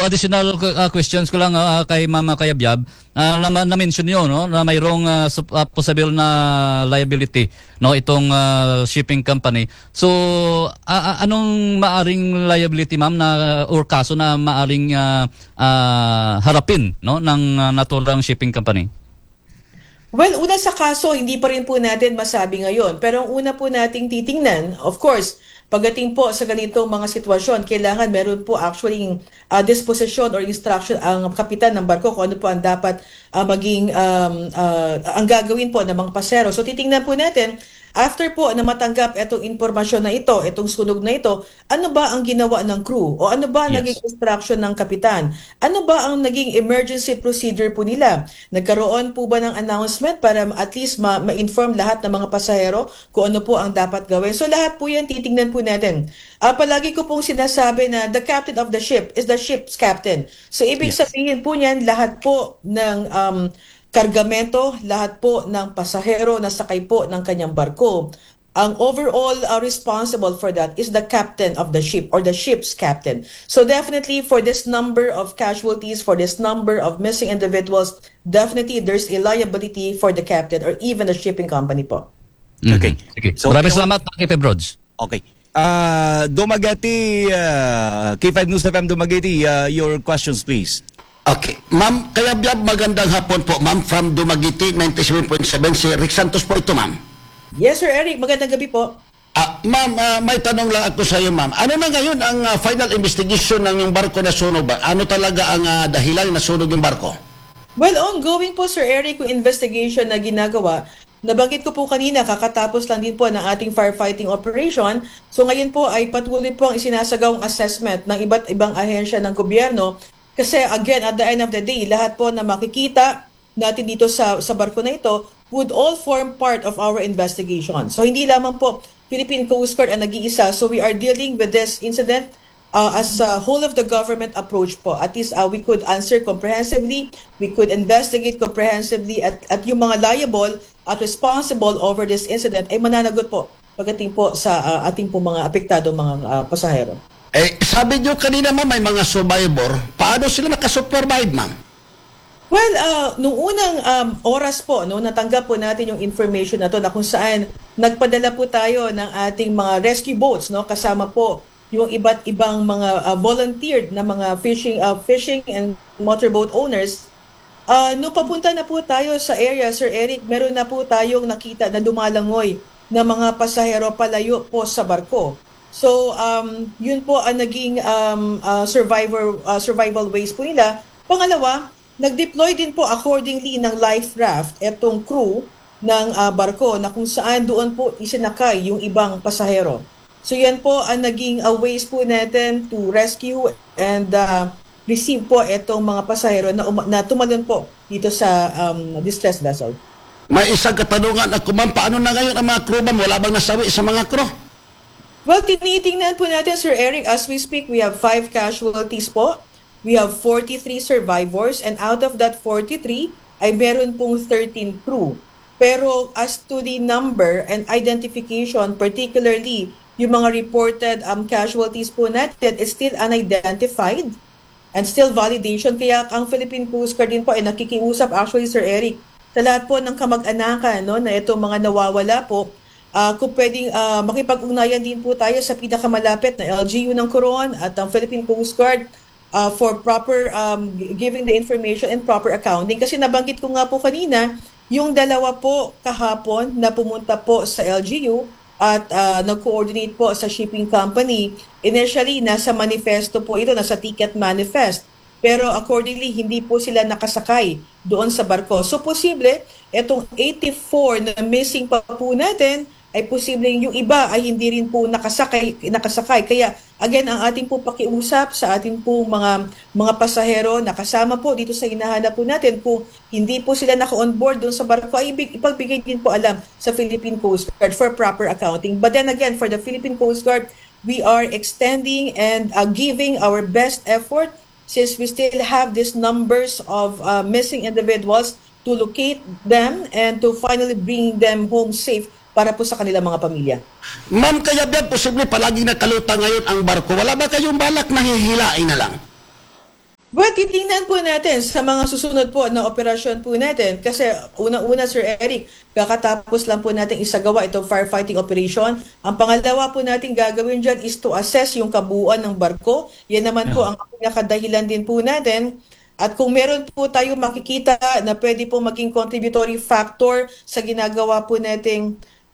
additional questions ko lang kay Mama Kayabyab. Na-mention niyo no na mayroong possible na liability no itong shipping company. So anong maaring liability ma'am na or kaso na maaring harapin no ng naturang shipping company? Well, una sa kaso, hindi pa rin po natin masabi ngayon. Pero ang una po nating titingnan, of course, pagdating po sa ganitong mga sitwasyon, kailangan meron po actually disposition or instruction ang kapitan ng barko kung ano po ang dapat maging ang gagawin po ng mga pasero. So titingnan po natin, after po na matanggap itong informasyon na ito, itong sunog na ito, ano ba ang ginawa ng crew? O ano ba ang naging instruction ng kapitan? Ano ba ang naging emergency procedure po nila? Nagkaroon po ba ng announcement para at least ma-inform lahat ng mga pasahero kung ano po ang dapat gawin? So lahat po yan titingnan po natin. Palagi ko pong sinasabi na the captain of the ship is the ship's captain. So ibig sabihin po niyan, lahat po ng kargamento, lahat po ng pasahero na sakay po ng kanyang barko. Ang overall responsible for that is the captain of the ship or the ship's captain. So definitely for this number of casualties, for this number of missing individuals, definitely there's a liability for the captain or even the shipping company po. Okay. So, maraming salamat, Kip Brods. Okay. Dumaguete, K5 News FM Dumaguete, your questions please. Okay. Ma'am Kayabyab, magandang hapon po. Ma'am, from Dumaguete, 97.7. Si Rick Santos po ito, ma'am. Yes, Sir Eric. Magandang gabi po. Ma'am, may tanong lang ako sa iyo, ma'am. Ano na ngayon ang final investigation ng yung barko na sunog ba? Ano talaga ang dahilan na sunog yung barko? Well, ongoing po, Sir Eric, yung investigation na ginagawa. Nabanggit ko po kanina, kakatapos lang din po ng ating firefighting operation. So ngayon po ay patuloy po ang isinasagawang assessment ng iba't ibang ahensya ng gobyerno. Kasi again, at the end of the day, lahat po na makikita natin dito sa barko na ito would all form part of our investigation. So hindi lamang po Philippine Coast Guard ang nag-iisa. So we are dealing with this incident as a whole of the government approach po. At least we could answer comprehensively, we could investigate comprehensively at yung mga liable at responsible over this incident ay mananagot po pagdating po sa ating po mga apektado mga pasahero. Sabi niyo kanina, ma'am, may mga survivor. Paano sila nakasurvive, ma'am? Well, nung unang oras po, no, natanggap po natin yung information na to na kung saan nagpadala po tayo ng ating mga rescue boats, no, kasama po yung iba't ibang mga volunteered na mga fishing and motorboat owners. Nung papunta na po tayo sa area, Sir Eric, meron na po tayong nakita na dumalangoy na mga pasahero palayo po sa barko. So, yun po ang naging survival ways po nila. Pangalawa, nag-deploy din po accordingly ng life raft etong crew ng barko na kung saan doon po isinakay yung ibang pasahero. So, yan po ang naging ways po natin to rescue and receive po etong mga pasahero na tumalon po dito sa distress vessel. May isang katanungan ako, ma'am, paano na ngayon ang mga crew, ma'am? Wala bang nasawi sa mga crew? Well, tinitingnan po natin, Sir Eric, as we speak, we have 5 casualties po. We have 43 survivors, and out of that 43, ay meron pong 13 crew. Pero as to the number and identification, particularly yung mga reported casualties po natin, is still unidentified and still validation. Kaya ang Philippine Coast Guard din po ay nakikiusap, actually, Sir Eric, sa lahat po ng kamag-anakan no, na itong mga nawawala po, kung pwedeng makipag-ugnayan din po tayo sa pinakamalapit na LGU ng Coron at ang Philippine Coast Guard for proper giving the information and proper accounting. Kasi nabanggit ko nga po kanina, yung dalawa po kahapon na pumunta po sa LGU at nag-coordinate po sa shipping company. Initially, nasa manifesto po ito, nasa ticket manifest. Pero accordingly, hindi po sila nakasakay doon sa barko. So posible, itong 84 na missing pa po natin, ay posibleng yung iba ay hindi rin po nakasakay. Kaya again, ang ating po pakiusap sa ating po mga pasahero na kasama po dito sa hinahanap po natin, kung hindi po sila naka-onboard doon sa barko, ay ipagbigay din po alam sa Philippine Coast Guard for proper accounting. But then again, for the Philippine Coast Guard, we are extending and giving our best effort since we still have these numbers of missing individuals to locate them and to finally bring them home safe para po sa kanilang mga pamilya. Ma'am Kayabyab, posible palaging nakalutang ngayon ang barko. Wala ba kayong balak na hihilain na lang? Well, titingnan po natin sa mga susunod po na operasyon po natin kasi unang-una Sir Eric, kakatapos lang po natin isagawa itong firefighting operation. Ang pangalawa po natin gagawin dyan is to assess yung kabuuan ng barko. Yan naman po ang pinakadahilan din po natin. At kung meron po tayo makikita na pwede po maging contributory factor sa ginagawa po nating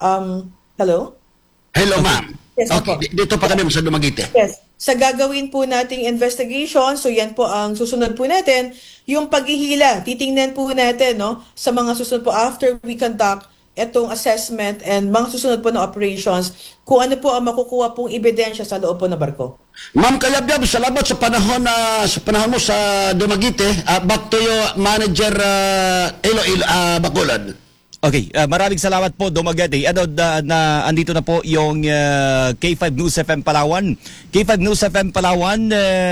hello? Hello, ma'am. Yes, Okay, opo. dito pa kami sa Dumaguete. Yes. Sa gagawin po nating investigation, so yan po ang susunod po natin, yung paghihila, titingnan po natin no, sa mga susunod po after we conduct itong assessment and mga susunod po na operations, kung ano po ang makukuha pong ebidensya sa loob po ng barko. Ma'am Kayabyab, salamat sa panahon mo sa Dumaguete. Back to you, Manager Iloilo Bacolod. Okay, maraming salamat po, Dumaguete. Andito na po yung K5 News FM Palawan. K5 News FM Palawan,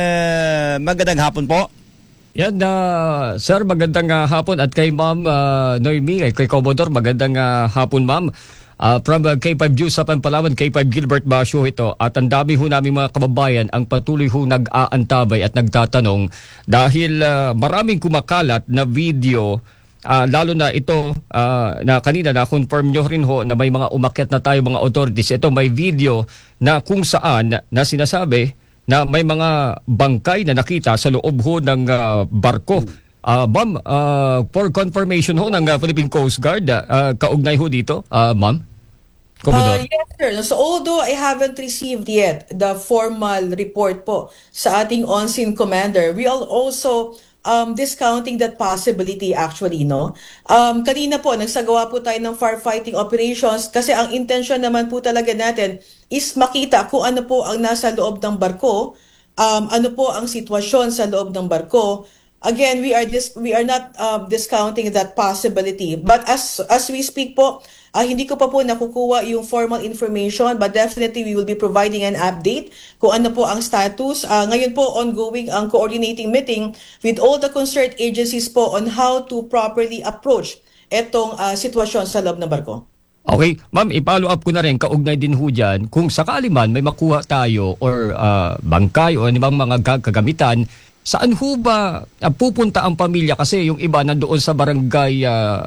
magandang hapon po. Yan, sir, magandang hapon at kay Ma'am Noemi, kay Commodore, magandang hapon, Ma'am. From K5 News FM Palawan, K5 Gilbert Basyo ito. At ang dami ho namin mga kababayan ang patuloy ho nag-aantabay at nagtatanong dahil maraming kumakalat na video. Lalo na ito na kanina na-confirm nyo rin ho na may mga umakyat na tayo mga authorities. Ito may video na kung saan na sinasabi na may mga bangkay na nakita sa loob ho ng barko. Ma'am, for confirmation ho ng Philippine Coast Guard, kaugnay ho dito, ma'am? Commodore. Yes, sir. So although I haven't received yet the formal report po sa ating on-scene commander, we are also discounting that possibility actually, no? Kanina po, nagsagawa po tayo ng firefighting operations kasi ang intention naman po talaga natin is makita kung ano po ang nasa loob ng barko, ano po ang sitwasyon sa loob ng barko. Again, we are not discounting that possibility. But as we speak po, hindi ko pa po nakukuha yung formal information, but definitely we will be providing an update kung ano po ang status. Ngayon po, ongoing ang coordinating meeting with all the concerned agencies po on how to properly approach itong sitwasyon sa loob ng barko. Okay, ma'am, i-follow up ko na rin, kaugnay din ho dyan, kung sakali man may makuha tayo or bangkay o anumang mga kagamitan, saan ho ba pupunta ang pamilya? Kasi yung iba nandoon sa barangay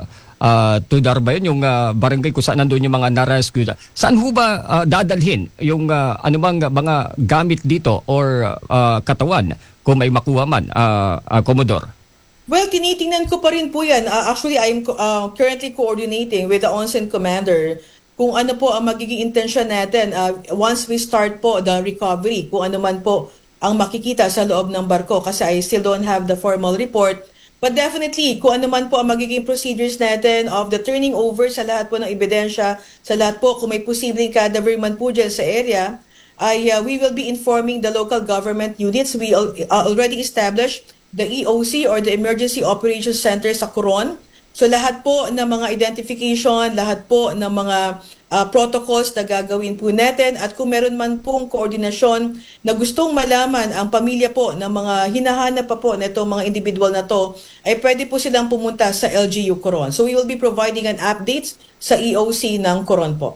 Tudar ba yun, yung barangay kung saan nandoon yung mga na-rescue. Saan ho ba dadalhin yung anumang mga gamit dito or katawan kung may makuha man, Commodore? Well, tinitingnan ko pa rin po yan. Actually, I'm currently coordinating with the on-scene commander kung ano po ang magiging intensyon natin once we start po the recovery, kung ano man po ang makikita sa loob ng barko kasi I still don't have the formal report. But definitely, kung ano man po ang magiging procedures natin of the turning over sa lahat po ng ebidensya, sa lahat po kung may posibleng cadaver man po dyan sa area, we will be informing the local government units. We already established the EOC or the Emergency Operations Center sa Coron. So lahat po ng mga identification, lahat po ng mga protocols na gagawin po natin at kung meron man pong koordinasyon na gustong malaman ang pamilya po ng mga hinahanap pa po na itong mga individual na to, ay pwede po silang pumunta sa LGU Coron. So we will be providing an updates sa EOC ng Coron po.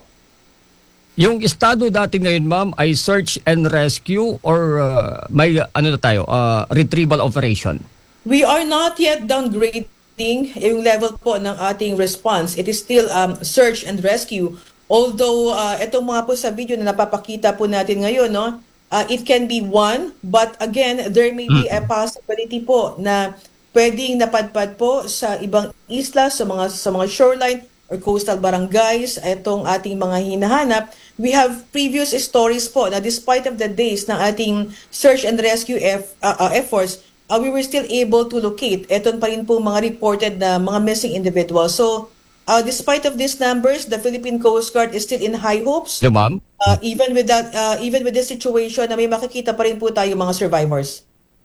Yung estado dati ngayon, ma'am, ay search and rescue or may ano na tayo, retrieval operation? We are not yet downgrading yung level po ng ating response. It is still search and rescue. Although itong mga po sa video na napapakita po natin ngayon, no, it can be one, but again, there may be a possibility po na pwedeng napadpad po sa ibang isla, sa mga shoreline or coastal barangays, itong ating mga hinahanap. We have previous stories po na despite of the days ng ating search and rescue efforts, we were still able to locate. Ito pa rin po mga reported na mga missing individuals. So, despite of these numbers, the Philippine Coast Guard is still in high hopes. No, ma'am? Even with this situation na may makikita pa rin po tayo mga survivors.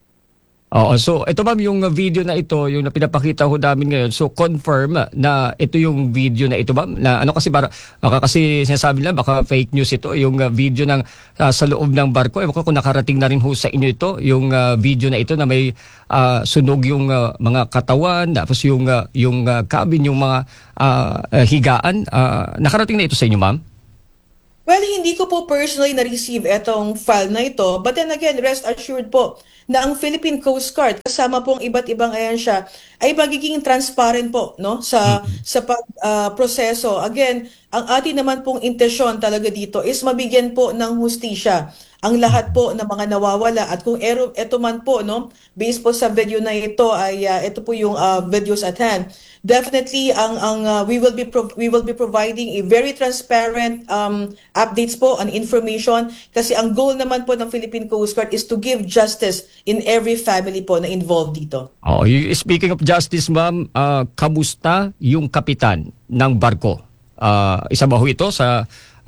Oo, so ito ma'am yung video na ito, yung pinapakita ko namin ngayon. So confirm na ito yung video na ito ma'am. Na ano kasi baka kasi sinasabi lang baka fake news ito, yung video ng sa loob ng barko. Ewan ko kung nakarating na rin ho sa inyo ito, yung video na ito na may sunog yung mga katawan, tapos yung cabin, yung mga higaan. Nakarating na ito sa inyo ma'am? Well, hindi ko po personally na-receive etong file na ito. But then again, rest assured po na ang Philippine Coast Guard kasama pong iba't ibang ahensya ay magiging transparent po no sa proseso. Again, ang atin naman pong intensyon talaga dito is mabigyan po ng hustisya ang lahat po ng mga nawawala at kung eto man po no based po sa video na ito ay ito po yung videos at hand. Definitely we will be providing a very transparent updates po on information kasi ang goal naman po ng Philippine Coast Guard is to give justice in every family po na involved dito. Oh, speaking of justice, ma'am, kamusta yung kapitan ng barko? Isa ba ho ito sa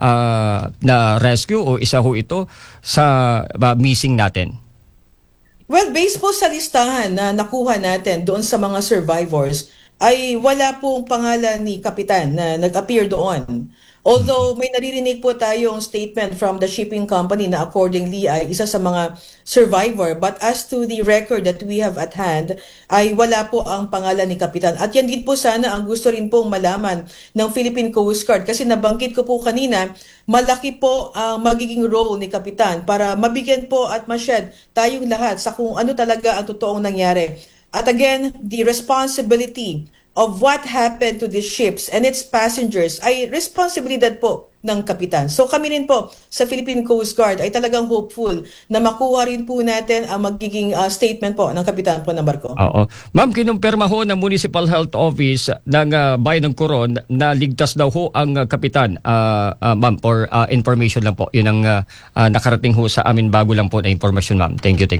na rescue o isa ho ito sa missing natin? Well, based po sa listahan na nakuha natin doon sa mga survivors, ay wala pong pangalan ni Kapitan na nag-appear doon. Although may naririnig po tayong statement from the shipping company na accordingly ay isa sa mga survivor. But as to the record that we have at hand, ay wala po ang pangalan ni Kapitan. At yan din po sana ang gusto rin pong malaman ng Philippine Coast Guard. Kasi nabanggit ko po kanina, malaki po ang magiging role ni Kapitan para mabigyan po at ma-shed tayong lahat sa kung ano talaga ang totoong nangyari. At again, the responsibility of what happened to these ships and its passengers ay responsibilidad po ng kapitan. So kami rin po sa Philippine Coast Guard ay talagang hopeful na makuha rin po natin ang magiging statement po ng kapitan po ng barko. Oo. Ma'am, kinumpirma ho ng Municipal Health Office ng Bayan ng Coron na ligtas daw ho ang kapitan. Ma'am, for information lang po. Yun ang nakarating ho sa amin bago lang po na information, ma'am. Thank you.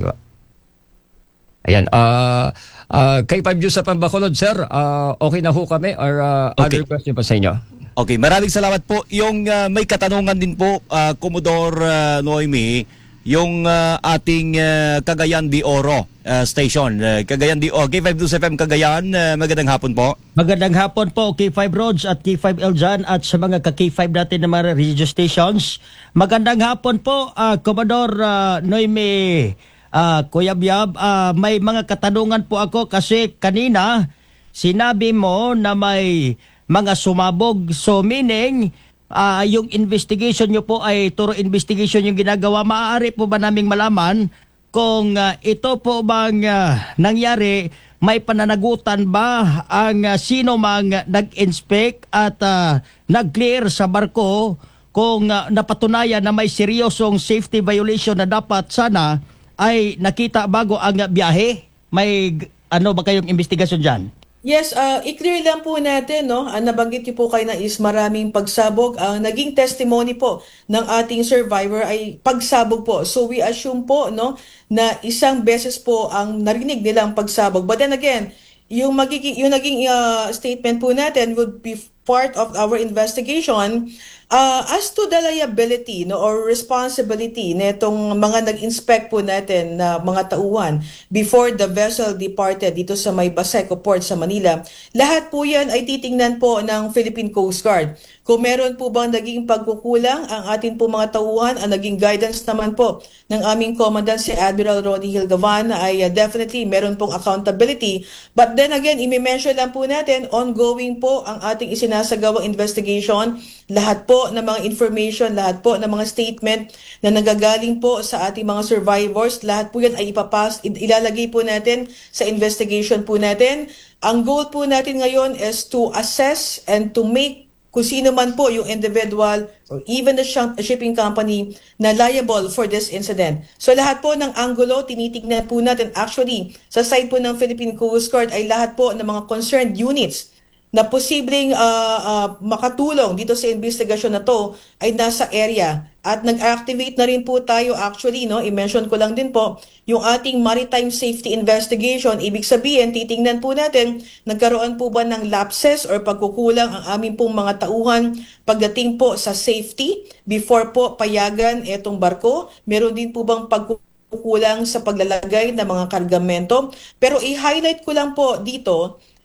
Ayan. Kay 5 News sa Bacolod, sir, okay na ho kami or Okay. other question pa sa inyo? Okay, maraming salamat po. Yung may katanungan din po, Commodore Noemi, yung ating Cagayan de Oro station. Cagayan de Oro, K5 News FM Cagayan, magandang hapon po. Magandang hapon po, K5 Roads at K5 Eljan at sa mga ka-K5 natin na mga radio stations. Magandang hapon po, Commodore Noemi. Kuya Biab, may mga katanungan po ako kasi kanina sinabi mo na may mga sumabog. So meaning, yung investigation nyo po ay thorough investigation yung ginagawa. Maaari po ba naming malaman kung ito po bang nangyari, may pananagutan ba ang sino mang nag-inspect at nag-clear sa barko kung napatunayan na may seryosong safety violation na dapat sana ay nakita bago ang biyahe? May ano ba kayong investigasyon dyan? Yes, i-clear lang po natin, no? Ang nabanggit niyo po kayo na is maraming pagsabog. Ang naging testimony po ng ating survivor ay pagsabog po. So we assume po, no, na isang beses po ang narinig nilang pagsabog. But then again, yung naging statement po natin would be part of our investigation. As to the liability, no, or responsibility nitong mga nag-inspect po natin na mga tauhan before the vessel departed dito sa may Baseco Port sa Manila, lahat po yan ay titingnan po ng Philippine Coast Guard. Kung meron po bang naging pagkukulang ang atin po mga tauhan, ang naging guidance naman po ng aming commandant si Admiral Ronnie Hilgavan ay definitely meron pong accountability. But then again, i-mention lang po natin, ongoing po ang ating isinasagawang investigation. Lahat po ng mga information, lahat po ng mga statement na nagagaling po sa ating mga survivors, lahat po yan ay ilalagay po natin sa investigation po natin. Ang goal po natin ngayon is to assess and to make kung sino man po yung individual or even the shipping company na liable for this incident. So lahat po ng anggulo, tinitignan po natin. Actually, sa side po ng Philippine Coast Guard ay lahat po ng mga concerned units na posibleng makatulong dito sa investigasyon na to ay nasa area. At nag-activate na rin po tayo actually, no? I-mention ko lang din po, yung ating maritime safety investigation. Ibig sabihin, titingnan po natin, nagkaroon po ba ng lapses or pagkukulang ang aming pong mga tauhan pagdating po sa safety before po payagan etong barko. Meron din po bang pagkukulang sa paglalagay ng mga kargamento. Pero i-highlight ko lang po dito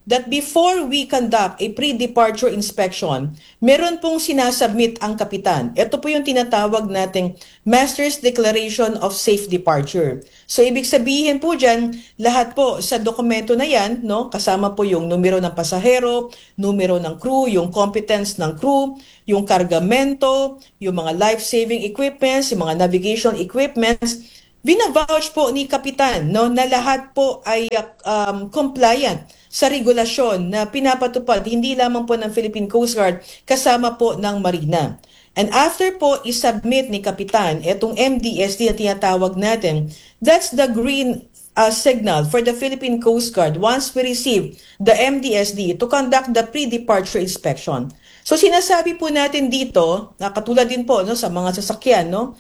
that before we conduct a pre-departure inspection, meron pong sinasubmit ang kapitan. Ito po yung tinatawag nating Master's Declaration of Safe Departure. So ibig sabihin po dyan, lahat po sa dokumento na yan, no, kasama po yung numero ng pasahero, numero ng crew, yung competence ng crew, yung kargamento, yung mga life-saving equipments, yung mga navigation equipments, binavouch po ni kapitan, no, na lahat po ay compliant sa regulasyon na pinapatupad hindi lamang po ng Philippine Coast Guard kasama po ng Marina. And after po isubmit ni kapitan itong MDSD na tinatawag natin, that's the green signal for the Philippine Coast Guard once we receive the MDSD to conduct the pre-departure inspection. So sinasabi po natin dito, na katulad din po no sa mga sasakyan, no,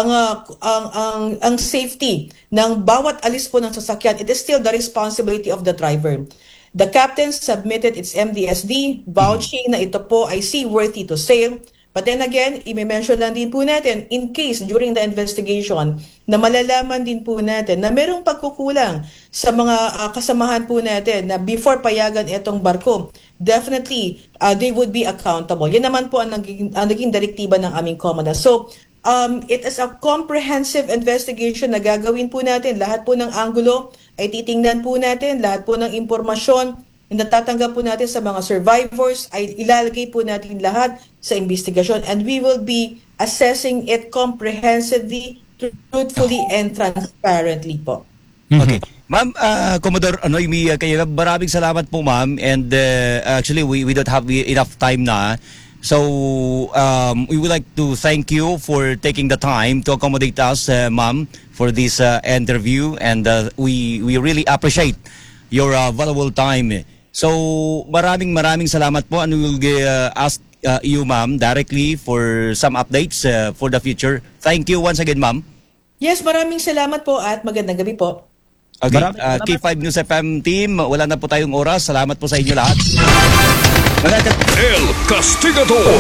ang safety ng bawat alis po ng sasakyan, it is still the responsibility of the driver. The captain submitted its MDSD, vouching na ito po ay seaworthy to sail. But then again, i-mention lang din po natin, in case during the investigation, na malalaman din po natin na merong pagkukulang sa mga kasamahan po natin na before payagan itong barko, definitely they would be accountable. Yan naman po ang naging direktiba ng aming commandant. So, it is a comprehensive investigation na gagawin po natin. Lahat po ng anggulo ay titingnan po natin. Lahat po ng impormasyon na natatanggap po natin sa mga survivors ay ilalagay po natin lahat sa investigasyon. And we will be assessing it comprehensively, truthfully, and transparently po. Okay. Ma'am, Commodore Noemi, kayo, maraming salamat po ma'am. And actually, we don't have enough time na. So, we would like to thank you for taking the time to accommodate us, ma'am, for this interview. And we really appreciate your valuable time. So, maraming salamat po. And we will ask you, ma'am, directly for some updates for the future. Thank you once again, ma'am. Yes, maraming salamat po at magandang gabi po. Okay, Maraming salamat. K5 News FM team, wala na po tayong oras. Salamat po sa inyo lahat. El Castigador.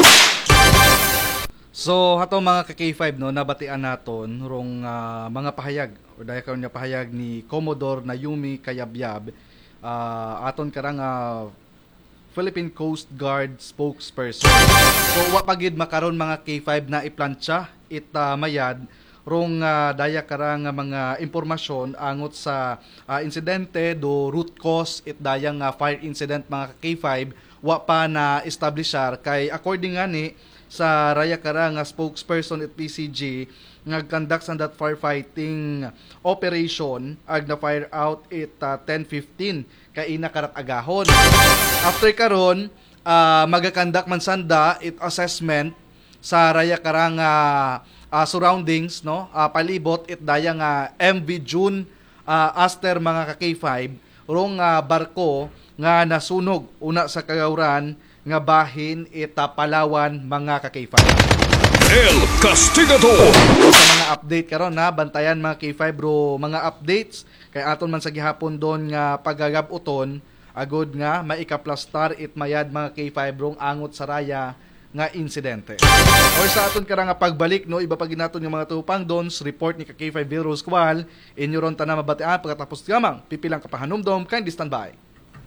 So hato mga ka-K5 no, nabatian naton rong mga pahayag o dahil karon nga pahayag ni Commodore Naomi Cayabyab, aton karang Philippine Coast Guard spokesperson. So wa pagid makaron mga K5 na iplantsa mayad rong daya karang mga impormasyon angot sa insidente do root cause dayang fire incident mga K5 wa pa na establishar kay according nga ni sa raya karang spokesperson at PCG nag-conduct sa that firefighting operation ag na fire out 10:15 kay inakarat agahon. After karon magakandak man sanda assessment sa raya karang surroundings no palibot dayang MV June Aster mga ka-K5 rong barko nga nasunog una sa kagawran nga bahin Palawan mga ka-K5. El Castigador. Sa mga update karon na bantayan mga K5 bro, mga updates kay aton man sa gihapon doon nga pagagabuton agod nga maikaplastar mayad mga K5 rong angot sa raya nga insidente. Or sa aton karang pagbalik no, iba pa ginaton yung mga tupang dons report ni K5 Bill Rosqual inyo ron tanan mabatian pagkatapos gamang pipilang kapahanumdom kindly standby.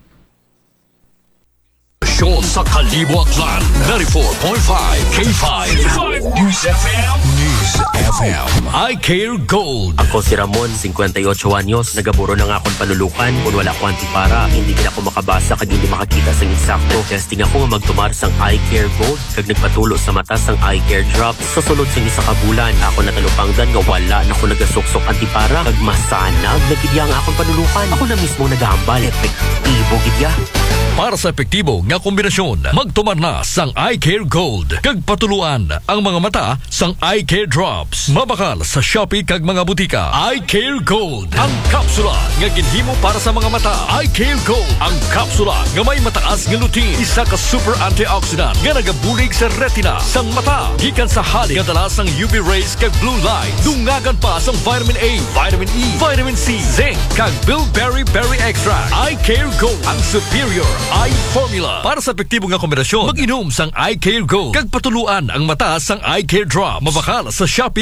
Show sa Kalibo Aklan 94.5 K5 News FM. News FM. I Care Gold. Ako si Ramon, 58 anyos, nagaburo na nga akong panulukan, kung wala ko antipara, hindi na ako makabasa kag hindi makakita sang insakto. Testing ako nga magtumar sang I Care Gold, kag nagpatulo sa mata sang I Care Drops. Sa sulod sang isa ka bulan, ako natalupangdan nga wala na ako nagasuksok antipara, kag masanag nagidya nga akong panulukan. Ako na mismo nagahambal, epektibo gidya. Para sa epektibo nga kombinasyon, magtumar na sang I Care Gold. Kag patuluan ang mga mata sang I Care Drops. Mabakal sa Shopee kag mga butika. I Care Gold. Ang kapsula nga ginhimo para sa mga mata. I Care Gold. Ang kapsula nga may mataas nga lutein. Isa ka super antioxidant nga nagabulig sa retina sang mata. Gikan sa halik nga dala sang UV rays kag blue light. Dungagan pa sang vitamin A, vitamin E, vitamin C, zinc kag bilberry berry extract. I Care Gold. Ang superior eye formula. Para sa epektibo nga kombinasyon, mag-inom sang I Care Gold. Kag patuluan ang mata sang I Care Drop. Mabakal sa Shopee